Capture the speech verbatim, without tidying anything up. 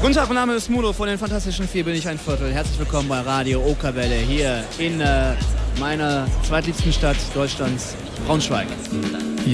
Guten Tag, mein Name ist Mulo, von den Fantastischen Vier bin ich ein Viertel. Herzlich willkommen bei Radio Okerwelle hier in äh, meiner zweitliebsten Stadt Deutschlands, Braunschweig.